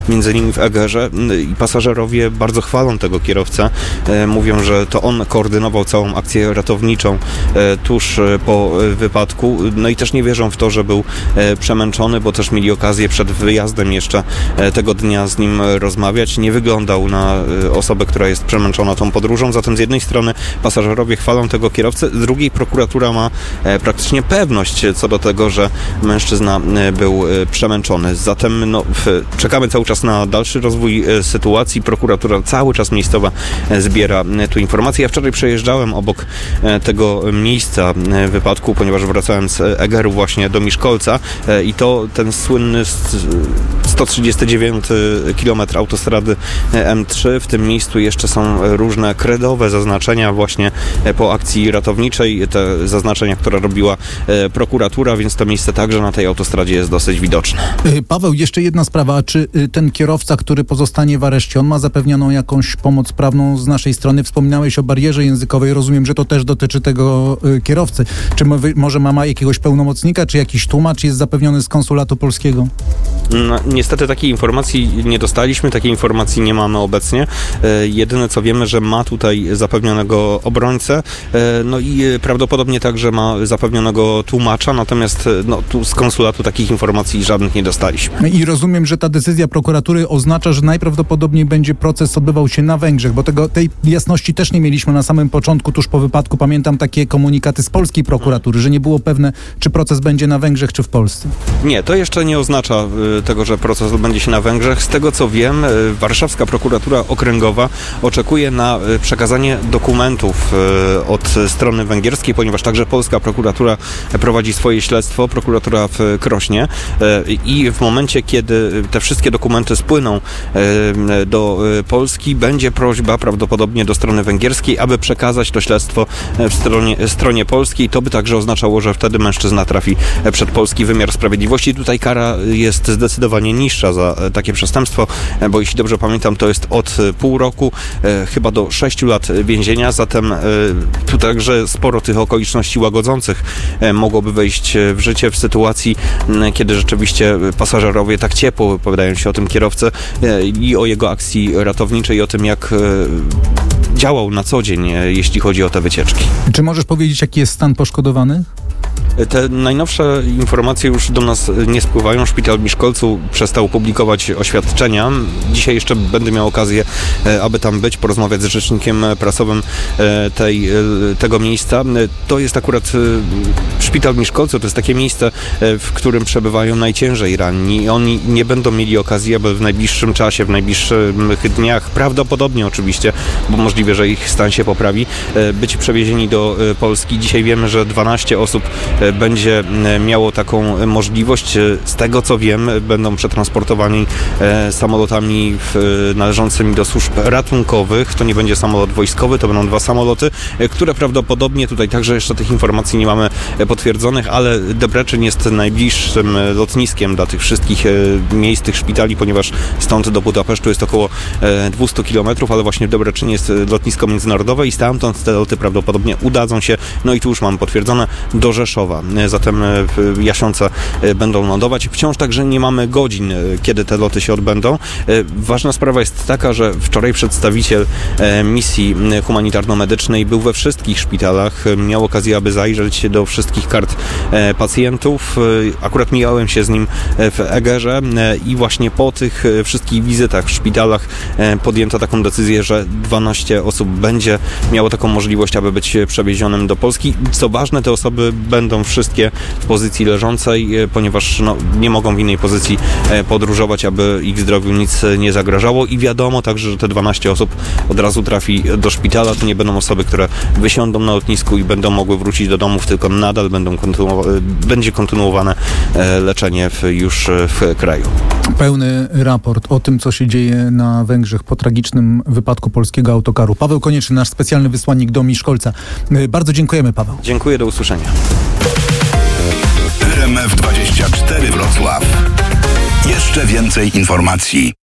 między innymi w Egerze, i pasażerowie bardzo chwalą tego kierowcę. Mówią, że to on koordynował całą akcję ratowniczą tuż po wypadku. No i też nie wierzą w to, że był przemęczony, bo też mieli okazję przed wyjazdem jeszcze tego dnia z nim rozmawiać. Nie wyglądał na osobę, która jest przemęczona tą podróżą. Zatem z jednej strony pasażerowie chwalą tego kierowcę, z drugiej prokuratura ma praktycznie pewność co do tego, że mężczyzna był przemęczony. Zatem czekamy cały czas na dalszy rozwój sytuacji. Prokuratura cały czas miejscowa zbiera tu informacje. Ja wczoraj przejeżdżałem obok tego miejsca wypadku, ponieważ wracałem z Egeru właśnie do Miszkolca i to ten słynny 139 km autostrady M3. W tym miejscu jeszcze są różne kredowe zaznaczenia właśnie po akcji ratowniczej. Te zaznaczenia, które robiła prokuratura, więc to miejsce także na tej autostradzie jest dosyć widoczne. Paweł, jeszcze jedna sprawa. Czy ten kierowca, który pozostanie w areszcie, on ma zapewnioną jakąś pomoc prawną z naszej strony? Wspominałeś o barierze językowej. Rozumiem, że to też dotyczy tego kierowcy. Czy może ma jakiegoś pełnomocnika, czy jakiś tłumacz jest zapewniony z konsulatu polskiego? No, niestety takiej informacji nie dostaliśmy, takiej informacji nie mamy obecnie. Jedyne co wiemy, że ma tutaj zapewnionego obrońcę, no i prawdopodobnie także ma zapewnionego tłumacza, natomiast tu z konsulatu takich informacji żadnych nie dostaliśmy. I rozumiem, że ta decyzja prokuratury oznacza, że najprawdopodobniej będzie proces odbywał się na Węgrzech, bo tej jasności też nie mieliśmy na samym początku, tuż po wypadku. Pamiętam takie komunikaty z polskiej prokuratury, że nie było pewne, czy proces będzie na Węgrzech, czy w Polsce. Nie, to jeszcze nie oznacza tego, że proces odbędzie się na Węgrzech. Z tego co wiem, warszawska prokuratura okręgowa oczekuje na przekazanie dokumentów od strony węgierskiej, ponieważ także polska prokuratura prowadzi swoje śledztwo, prokuratura w Krośnie, i w momencie, kiedy te wszystkie dokumenty spłyną do Polski, będzie prośba prawdopodobnie do strony węgierskiej, aby przekazać to śledztwo w stronie polskiej. To by także oznaczało, że wtedy mężczyzna trafi przed polski wymiar sprawiedliwości. Tutaj kara jest zdecydowanie niższa za takie przestępstwo, bo jeśli dobrze pamiętam, to jest od pół roku chyba do 6 lat więzienia, zatem tu także sporo tych okoliczności łagodzących mogłoby wejść w życie w sytuacji, kiedy rzeczywiście pasażerowie tak ciepło wypowiadają się o tym kierowcy i o jego akcji ratowniczej, i o tym, jak działał na co dzień, jeśli chodzi o te wycieczki. Czy możesz powiedzieć, jaki jest stan poszkodowanych? Te najnowsze informacje już do nas nie spływają. Szpital w Miszkolcu przestał publikować oświadczenia. Dzisiaj jeszcze będę miał okazję, aby tam być, porozmawiać z rzecznikiem prasowym tego miejsca. To jest akurat szpital w Miszkolcu, to jest takie miejsce, w którym przebywają najciężej ranni. Oni nie będą mieli okazji, aby w najbliższym czasie, w najbliższych dniach, prawdopodobnie oczywiście, bo możliwe, że ich stan się poprawi, być przewiezieni do Polski. Dzisiaj wiemy, że 12 osób będzie miało taką możliwość. Z tego co wiem, będą przetransportowani samolotami należącymi do służb ratunkowych. To nie będzie samolot wojskowy, to będą 2 samoloty, które prawdopodobnie, tutaj także jeszcze tych informacji nie mamy potwierdzonych, ale Debrecen jest najbliższym lotniskiem dla tych wszystkich miejsc, tych szpitali, ponieważ stąd do Budapesztu jest około 200 km, ale właśnie w Debrecenie jest lotnisko międzynarodowe i stamtąd te loty prawdopodobnie udadzą się, no i tu już mam potwierdzone, do Rzeszowa. Zatem w Jasionce będą lądować. Wciąż także nie mamy godzin, kiedy te loty się odbędą. Ważna sprawa jest taka, że wczoraj przedstawiciel misji humanitarno-medycznej był we wszystkich szpitalach. Miał okazję, aby zajrzeć do wszystkich kart pacjentów. Akurat mijałem się z nim w Egerze i właśnie po tych wszystkich wizytach w szpitalach podjęto taką decyzję, że 12 osób będzie miało taką możliwość, aby być przewiezionym do Polski. Co ważne, te osoby będą wszystkie w pozycji leżącej, ponieważ nie mogą w innej pozycji podróżować, aby ich zdrowiu nic nie zagrażało, i wiadomo także, że te 12 osób od razu trafi do szpitala. To nie będą osoby, które wysiądą na lotnisku i będą mogły wrócić do domów, tylko nadal będzie kontynuowane leczenie już w kraju. Pełny raport o tym, co się dzieje na Węgrzech po tragicznym wypadku polskiego autokaru. Paweł Konieczny, nasz specjalny wysłannik do Miszkolca. Bardzo dziękujemy, Paweł. Dziękuję, do usłyszenia. RMF24 Wrocław. Jeszcze więcej informacji.